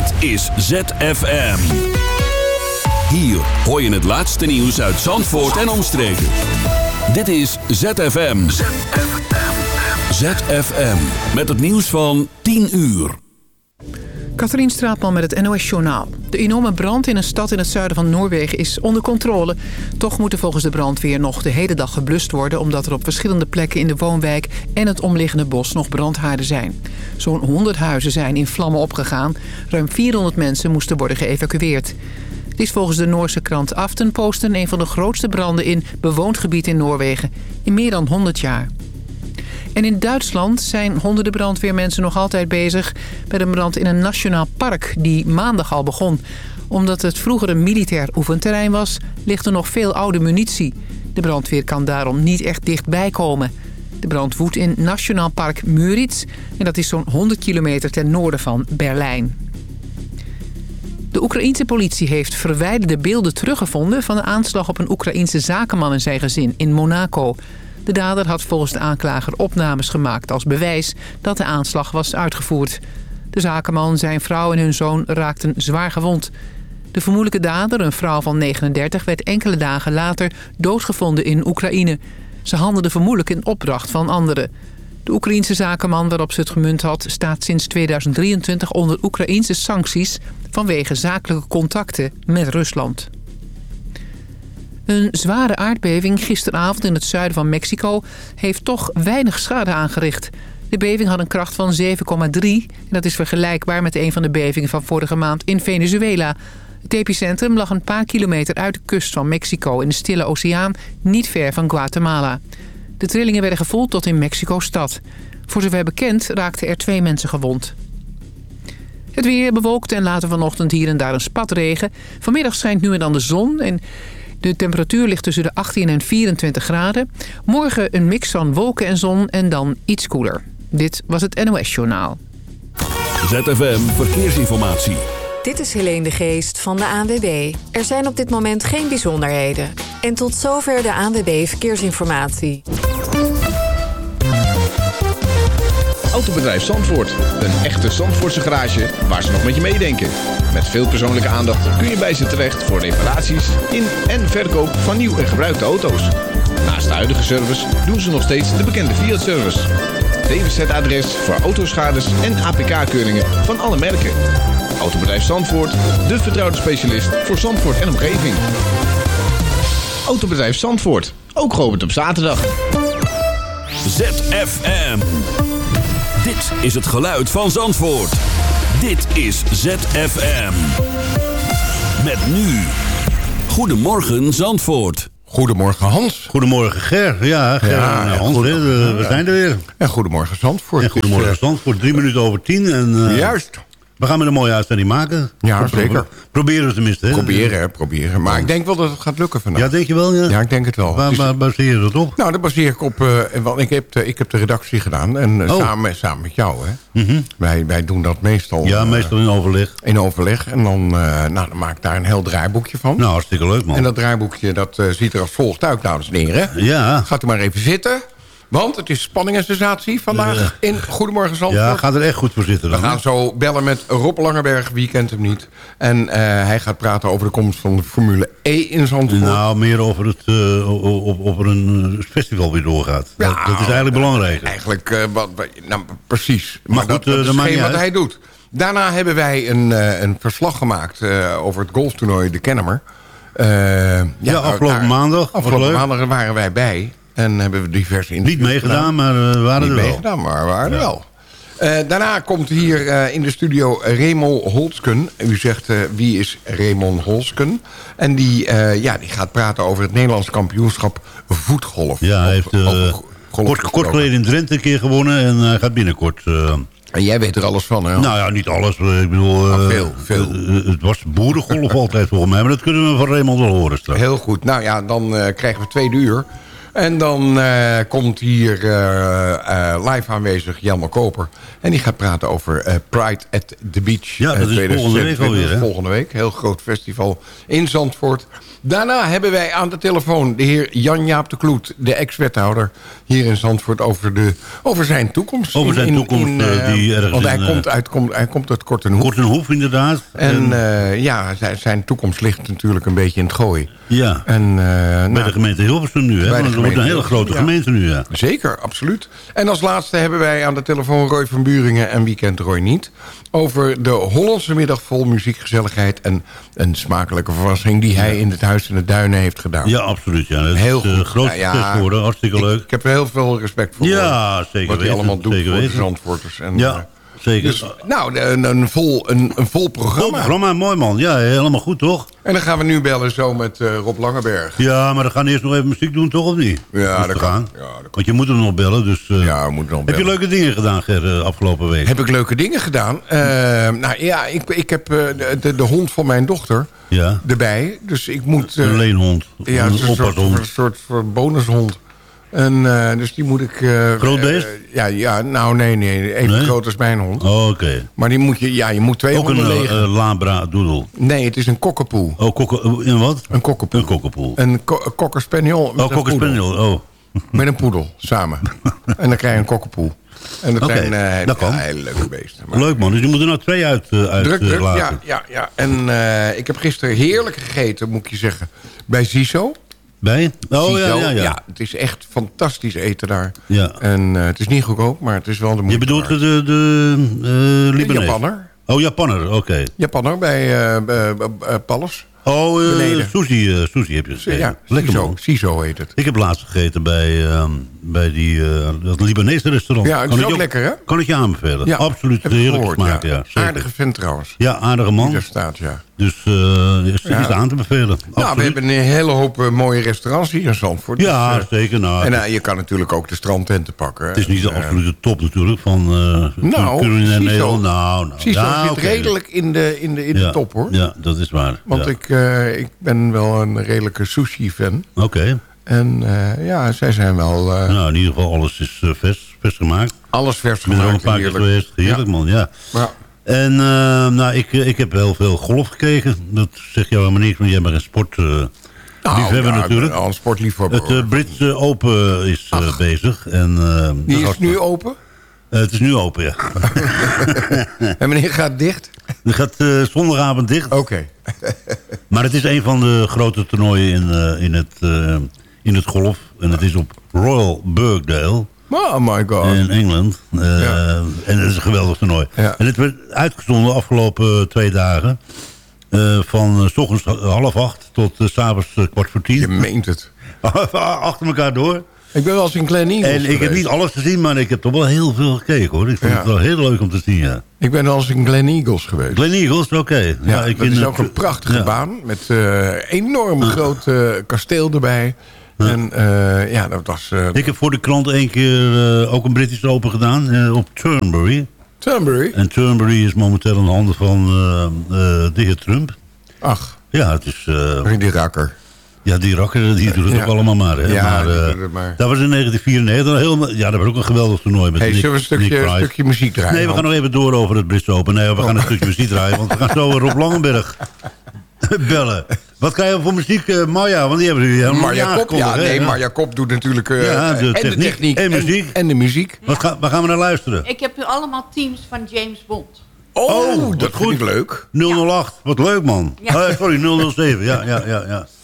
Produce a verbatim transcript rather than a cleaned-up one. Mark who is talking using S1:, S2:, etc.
S1: Dit is Z F M. Hier hoor je het laatste nieuws uit Zandvoort en omstreken. Dit is Z F M. Z F M. Met het nieuws van tien uur.
S2: Katrien Straatman met het N O S-journaal. De enorme brand in een stad in het zuiden van Noorwegen is onder controle. Toch moet er volgens de brandweer nog de hele dag geblust worden... omdat er op verschillende plekken in de woonwijk en het omliggende bos nog brandhaarden zijn. Zo'n honderd huizen zijn in vlammen opgegaan. Ruim vierhonderd mensen moesten worden geëvacueerd. Het is volgens de Noorse krant Aftenposten een van de grootste branden in bewoond gebied in Noorwegen in meer dan honderd jaar. En in Duitsland zijn honderden brandweermensen nog altijd bezig met een brand in een nationaal park die maandag al begon. Omdat het vroeger een militair oefenterrein was, ligt er nog veel oude munitie. De brandweer kan daarom niet echt dichtbij komen. De brand woedt in Nationaal Park Müritz en dat is zo'n honderd kilometer ten noorden van Berlijn. De Oekraïense politie heeft verwijderde beelden teruggevonden van de aanslag op een Oekraïense zakenman en zijn gezin in Monaco. De dader had volgens de aanklager opnames gemaakt als bewijs dat de aanslag was uitgevoerd. De zakenman, zijn vrouw en hun zoon raakten zwaar gewond. De vermoedelijke dader, een vrouw van negenendertig, werd enkele dagen later doodgevonden in Oekraïne. Ze handelde vermoedelijk in opdracht van anderen. De Oekraïense zakenman waarop ze het gemunt had staat sinds tweeduizend drieëntwintig onder Oekraïense sancties vanwege zakelijke contacten met Rusland. Een zware aardbeving gisteravond in het zuiden van Mexico heeft toch weinig schade aangericht. De beving had een kracht van zeven komma drie en dat is vergelijkbaar met een van de bevingen van vorige maand in Venezuela. Het epicentrum lag een paar kilometer uit de kust van Mexico in de Stille Oceaan, niet ver van Guatemala. De trillingen werden gevoeld tot in Mexico-stad. Voor zover bekend raakten er twee mensen gewond. Het weer bewolkt en later vanochtend hier en daar een spatregen. Vanmiddag schijnt nu en dan de zon en de temperatuur ligt tussen de achttien en vierentwintig graden. Morgen een mix van wolken en zon en dan iets koeler. Dit was het N O S-journaal.
S1: Z F M Verkeersinformatie.
S3: Dit is Helene de Geest van de A N W B. Er zijn op dit moment geen bijzonderheden. En tot zover de A N W B Verkeersinformatie.
S4: Autobedrijf Zandvoort. Een echte Zandvoortse garage waar ze nog met je meedenken. Met veel persoonlijke aandacht kun je bij ze terecht voor reparaties in en verkoop van nieuw en gebruikte auto's. Naast de huidige service doen ze nog steeds de bekende Fiat-service. T V Z-adres voor autoschades en A P K-keuringen van alle merken. Autobedrijf Zandvoort, de vertrouwde specialist voor Zandvoort en omgeving. Autobedrijf Zandvoort, ook geopend op zaterdag.
S1: Z F M. Dit is het geluid van Zandvoort. Dit is Z F M. Met nu. Goedemorgen Zandvoort.
S5: Goedemorgen Hans.
S6: Goedemorgen Ger. Ja, Ger
S5: ja,
S6: en Hans,
S5: goedem-
S6: we, we zijn er weer.
S5: En goedemorgen Zandvoort.
S6: En goedemorgen
S5: Dus, uh,
S6: Zandvoort. Drie minuten over tien. En, uh,
S5: Juist.
S6: We gaan met een mooie uitzending maken.
S5: Ja,
S6: Pro-
S5: zeker.
S6: Proberen we tenminste. Hè?
S5: Proberen, hè, proberen. Maar ik denk wel dat het gaat lukken vandaag.
S6: Ja, denk je wel? Ja,
S5: Ja, ik denk het wel.
S6: Waar,
S5: Het is-
S6: waar baseer je dat op?
S5: Nou, dat baseer ik op... Uh, want ik heb, de, ik heb de redactie gedaan. En uh,
S6: Oh.
S5: samen, samen met jou, hè.
S6: Mm-hmm.
S5: Wij, wij doen dat meestal...
S6: Ja,
S5: uh,
S6: meestal in overleg.
S5: in overleg. En dan, uh, nou, dan maak ik daar een heel draaiboekje van.
S6: Nou, hartstikke leuk, man.
S5: En dat draaiboekje dat, uh, ziet er als volgt uit, dames en heren.
S6: Ja.
S5: Gaat u maar even zitten. Want het is spanning en sensatie vandaag in Goedemorgen Zandvoort.
S6: Ja, gaat er echt goed voor zitten
S5: We
S6: dan.
S5: gaan zo bellen met Rob Langeberg, wie kent hem niet. En uh, hij gaat praten over de komst van de Formule E in Zandvoort.
S6: Nou, meer over het, uh, of, of er een uh, festival weer doorgaat.
S5: Ja,
S6: dat, dat is eigenlijk belangrijk.
S5: Eigenlijk, uh, wat, wat- nou, precies. Maar,
S6: Maar goed,
S5: dat, dat
S6: uh,
S5: is
S6: dat maakt
S5: geen
S6: niet
S5: wat
S6: uit.
S5: hij doet. Daarna hebben wij een, uh, een verslag gemaakt uh, over het golftoernooi De Kennemer. Uh, ja,
S6: Ja, afgelopen
S5: daar-
S6: maandag. Was
S5: Afgelopen
S6: leuk.
S5: maandag waren wij bij. En hebben we diverse
S6: Niet
S5: interviews
S6: meegedaan, maar uh, we waren
S5: Niet
S6: er wel.
S5: meegedaan, maar we waren er wel. Uh, daarna komt hier uh, in de studio Raymond Holsken. U zegt, uh, wie is Raymond Holsken? En die, uh, ja, die gaat praten over het Nederlands kampioenschap voetgolf.
S6: Ja, hij heeft uh,
S5: Over golf
S6: kort, kort
S5: gesproken.
S6: geleden in Drenthe een keer gewonnen en hij gaat binnenkort... Uh,
S5: En jij weet er alles van, hè?
S6: nou ja, niet alles. Ik bedoel,
S5: Maar
S6: uh,
S5: veel, veel.
S6: uh, het was boerengolf altijd volgens mij, maar dat kunnen we van Raymond wel horen straks.
S5: Heel goed. Nou ja, dan uh, krijgen we tweede uur. En dan uh, komt hier uh, uh, live aanwezig Jelmer Koper. En die gaat praten over uh, Pride at the Beach.
S6: Ja, dat is volgende week alweer. Hè?
S5: Volgende week. Heel groot festival in Zandvoort. Daarna hebben wij aan de telefoon de heer Jan-Jaap de Kloet, de ex-wethouder hier in Zandvoort, over, de, over zijn toekomst.
S6: Over zijn in, toekomst, in, uh, die ergens
S5: want hij,
S6: in,
S5: komt uit, komt, hij komt uit Kortenhoef.
S6: Kortenhoef, inderdaad.
S5: En, en uh, ja, zijn, zijn toekomst ligt natuurlijk een beetje in het gooi.
S6: Ja,
S5: en, uh,
S6: bij
S5: nou,
S6: de gemeente Hilversum nu, hè? Want het wordt een hele grote ja. gemeente nu, ja.
S5: Zeker, absoluut. En als laatste hebben wij aan de telefoon Roy van Buringen, en wie kent Roy niet, over de Hollandse middag vol muziekgezelligheid en een smakelijke verrassing die hij in het Huis in de Duinen heeft gedaan.
S6: Ja, absoluut. Ja. Dat
S5: heel
S6: is
S5: goed.
S6: groot succes ja, ja, geworden, hartstikke leuk.
S5: Ik, ik heb er heel veel respect voor.
S6: Ja,
S5: hoor,
S6: zeker
S5: wat
S6: weten.
S5: hij allemaal doet
S6: zeker
S5: voor
S6: weten.
S5: de Zandvoorters. En,
S6: ja,
S5: uh,
S6: zeker.
S5: Dus, nou, een, een, vol, een, een vol programma.
S6: Vol programma, mooi man. Ja, helemaal goed, toch?
S5: En dan gaan we nu bellen zo met uh, Rob Langeberg.
S6: Ja, maar dan gaan we eerst nog even muziek doen, toch of niet?
S5: Ja, dat kan. Ja, dat kan.
S6: Want je moet hem nog bellen, dus... Uh,
S5: ja, we moeten nog bellen.
S6: Heb je leuke dingen gedaan, Ger, uh, afgelopen week?
S5: Heb ik leuke dingen gedaan? Uh, nou ja, ik, ik heb uh, de, de, de hond van mijn dochter
S6: ja.
S5: erbij. Dus ik moet...
S6: Uh, een leenhond.
S5: Ja, een, een soort, een soort, soort bonushond. En uh, dus die moet ik... Uh,
S6: Groot beest?
S5: Uh, ja, ja, nou nee, nee. Even nee? groot als mijn hond.
S6: Oh, oké. Okay.
S5: Maar die moet je, ja, je moet twee
S6: Ook
S5: honden
S6: een
S5: legen.
S6: Uh, labra doodle?
S5: Nee, het is een kokkepoel.
S6: Oh, kokke, in wat?
S5: Een kokkepoel.
S6: Een kokkepoel.
S5: Een ko cocker spaniel met
S6: oh, cocker spaniel, oh.
S5: Met een poedel, samen. En dan krijg je een kokkepoel. En dat okay, zijn uh, dat ja, hele leuke beesten. Maar...
S6: Leuk man, dus je moet er nou twee uit, uh, uit
S5: druk, druk,
S6: laten.
S5: Ja, ja, ja. En uh, ik heb gisteren heerlijk gegeten, moet ik je zeggen, bij Ziso.
S6: Bij? Oh ja, ja, ja.
S5: Ja, het is echt fantastisch eten daar.
S6: Ja.
S5: En uh, het is niet goedkoop, maar het is wel de moeite.
S6: Je bedoelt de, de uh, Libanees?
S5: Japanner.
S6: Oh, Japanner, oké. Okay.
S5: Japanner bij uh, uh, uh, Pallas.
S6: Oh, uh, sushi, uh, sushi heb je gezegd.
S5: Ja,
S6: lekker
S5: Ciso,
S6: man.
S5: Ciso heet het.
S6: Ik heb laatst gegeten bij, uh, bij die, uh, dat Libanese restaurant.
S5: Ja, het
S6: kan
S5: is ook
S6: ook
S5: lekker, hè?
S6: Kan ik je aanbevelen.
S5: Ja,
S6: absoluut heerlijk smaak, ja.
S5: ja aardige vent trouwens.
S6: Ja, aardige man.
S5: Die daar staat, ja.
S6: Dus uh, is,
S5: ja.
S6: is aan te bevelen.
S5: Nou,
S6: absoluut.
S5: we hebben een hele hoop uh, mooie restaurants hier in Zandvoort.
S6: Ja,
S5: dus, uh,
S6: zeker. Nou,
S5: en uh, je kan natuurlijk ook de strandtenten pakken.
S6: Het is niet de
S5: uh,
S6: absolute top natuurlijk van uh,
S5: nou,
S6: culinair Nederland. Nou, nou.
S5: Ciso
S6: ja,
S5: zit
S6: okay.
S5: redelijk in de, in de, in
S6: ja,
S5: de top, hoor.
S6: Ja, dat is waar.
S5: Want
S6: ja.
S5: ik, uh, ik ben wel een redelijke sushi-fan.
S6: Oké. Okay.
S5: En uh, ja, zij zijn wel... Uh,
S6: nou, in ieder geval alles is uh, vers, vers gemaakt.
S5: Alles vers
S6: gemaakt. Ik ben er al een paar keer geweest. Heerlijk, ja. man, ja.
S5: ja.
S6: En uh, nou, ik, ik heb heel veel golf gekeken. Dat zeg je helemaal niks, maar jij bent een sport... Uh,
S5: nou,
S6: liefhebber
S5: ja,
S6: natuurlijk.
S5: Al een sportliefhebber.
S6: Het uh, Britse Open is uh, bezig. En, uh,
S5: Die is nu open?
S6: Uh, het is nu open, ja.
S5: En wanneer gaat het dicht?
S6: Het gaat uh, zondagavond dicht.
S5: Oké. Okay.
S6: Maar het is een van de grote toernooien in, uh, in, het, uh, in het golf. En het is op Royal Birkdale.
S5: Oh my god.
S6: In Engeland. Uh, ja. En het is een geweldig toernooi. Ja. En het werd uitgezonden de afgelopen twee dagen. Uh, van uh, 's ochtends half acht tot uh, 's avonds uh, kwart voor tien.
S5: Je meent het.
S6: Achter elkaar door.
S5: Ik ben wel eens in Glen Eagles
S6: En ik
S5: geweest.
S6: heb niet alles gezien, maar ik heb toch wel heel veel gekeken, hoor. Ik vond ja. het wel heel leuk om te zien, ja.
S5: Ik ben wel eens in Glen Eagles geweest.
S6: Glen Eagles, oké. Okay.
S5: Ja,
S6: ja, ik
S5: dat
S6: in
S5: is
S6: het,
S5: ook een prachtige
S6: ja.
S5: baan. Met uh, enorm groot uh, kasteel erbij. Ja. En uh, ja, dat was... Uh,
S6: ik heb voor de krant één keer uh, ook een British Open gedaan. Uh, op Turnberry.
S5: Turnberry?
S6: En Turnberry is momenteel in de handen van uh, uh, de heer Trump.
S5: Ach.
S6: Ja, het is... Uh,
S5: die rakker.
S6: Ja, die rakker, die doet het ja. ook allemaal maar. Hè.
S5: Ja,
S6: maar, uh,
S5: het maar.
S6: Dat was in negentien vierennegentig. Heel, ja, dat was ook een geweldig toernooi. Met
S5: hey,
S6: Nick,
S5: zullen we een stukje, een stukje muziek draaien?
S6: Nee, we gaan nog even door over het Brits Open. Nee, we gaan een stukje muziek draaien. Want we gaan zo Rob Langenberg bellen. Wat krijgen we voor muziek, uh, Marja? Want die hebben jullie helemaal
S5: Marja Kop, ja, nee, ja. Marja Kop doet natuurlijk uh,
S6: ja, de
S5: en
S6: techniek,
S5: de techniek
S6: en, muziek.
S5: En, en de muziek.
S6: Ja. Wat ga, waar gaan we naar luisteren?
S7: Ik heb allemaal teams van James Bond.
S5: Oh, oh dat vind ik leuk.
S6: nul nul acht, wat leuk man. Ja. Oh, sorry, nul nul zeven, ja, ja, ja, ja.